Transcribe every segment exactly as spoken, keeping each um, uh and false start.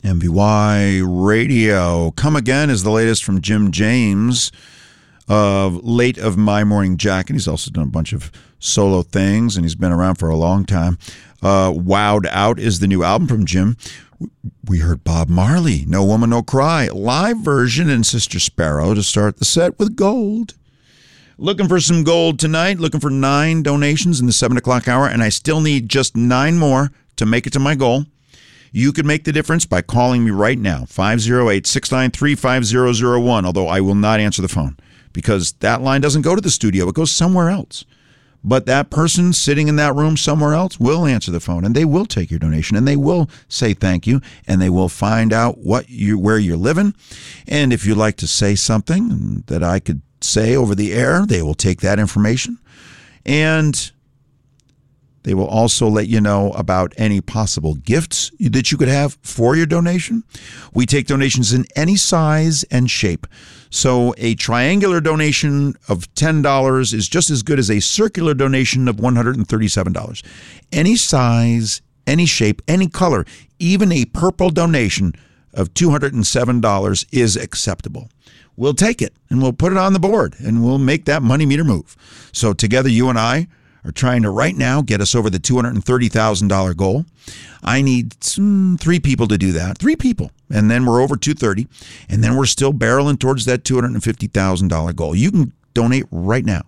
M V Y Radio. Come Again is the latest from Jim James of Late of My Morning Jacket. He's also done a bunch of solo things, and he's been around for a long time. Uh, Wowed Out is the new album from Jim. We heard Bob Marley, No Woman, No Cry, live version, and Sister Sparrow to start the set with Gold. Looking for some gold tonight, looking for nine donations in the seven o'clock hour, and I still need just nine more to make it to my goal. You can make the difference by calling me right now, five oh eight, six nine three, five oh oh one, although I will not answer the phone because that line doesn't go to the studio. It goes somewhere else. But that person sitting in that room somewhere else will answer the phone, and they will take your donation, and they will say thank you, and they will find out what you where you're living. And if you'd like to say something that I could say over the air, they will take that information. And they will also let you know about any possible gifts that you could have for your donation. We take donations in any size and shape. So a triangular donation of ten dollars is just as good as a circular donation of one hundred thirty-seven dollars. Any size, any shape, any color, even a purple donation of two hundred seven dollars is acceptable. We'll take it, and we'll put it on the board, and we'll make that money meter move. So together, you and I are trying to right now get us over the two hundred thirty thousand dollars goal. I need some, three people to do that. Three people. And then we're over two hundred thirty. And then we're still barreling towards that two hundred fifty thousand dollars goal. You can donate right now.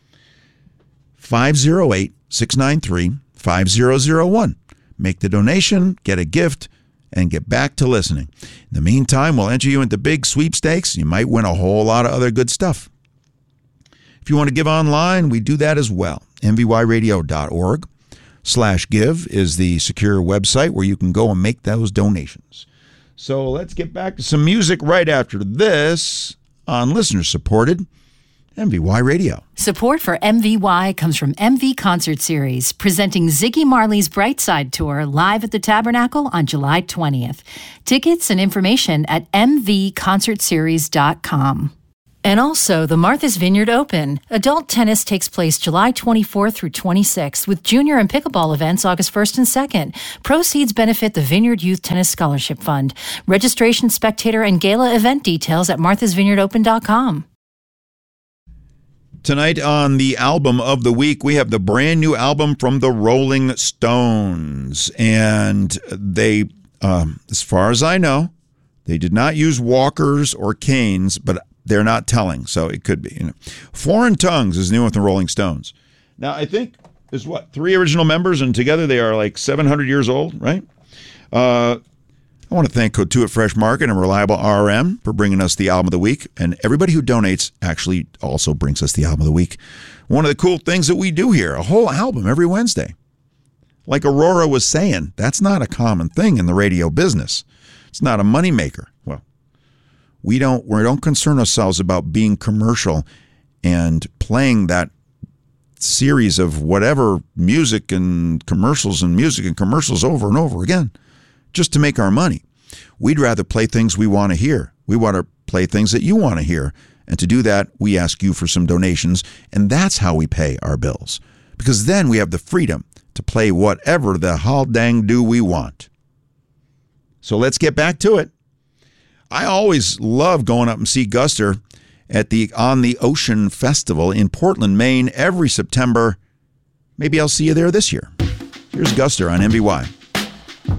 five oh eight, six nine three, five oh oh one. Make the donation, get a gift, and get back to listening. In the meantime, we'll enter you into big sweepstakes. You might win a whole lot of other good stuff. If you want to give online, we do that as well. M V Y radio dot org slash give is the secure website where you can go and make those donations. So let's get back to some music right after this on listener-supported M V Y Radio. Support for M V Y comes from M V Concert Series, presenting Ziggy Marley's Brightside Tour live at the Tabernacle on July twentieth. Tickets and information at m v concert series dot com. And also, the Martha's Vineyard Open. Adult tennis takes place July twenty-fourth through twenty-sixth, with junior and pickleball events August first and second. Proceeds benefit the Vineyard Youth Tennis Scholarship Fund. Registration, spectator, and gala event details at marthas vineyard open dot com. Tonight on the album of the week, we have the brand new album from the Rolling Stones. And they, um, as far as I know, they did not use walkers or canes, but they're not telling, so it could be. You know. Foreign Tongues is new with the Rolling Stones. Now, I think there's, what, three original members, and together they are like seven hundred years old, right? Uh, I want to thank Cotuit Fresh Market and Reliable R M for bringing us the album of the week, and everybody who donates actually also brings us the album of the week. One of the cool things that we do here, a whole album every Wednesday. Like Aurora was saying, that's not a common thing in the radio business. It's not a moneymaker. Well, We don't we don't concern ourselves about being commercial and playing that series of whatever music and commercials and music and commercials over and over again just to make our money. We'd rather play things we want to hear. We want to play things that you want to hear. And to do that, we ask you for some donations, and that's how we pay our bills. Because then we have the freedom to play whatever the hell dang do we want. So let's get back to it. I always love going up and see Guster at the On the Ocean Festival in Portland, Maine every September. Maybe I'll see you there this year. Here's Guster on M V Y.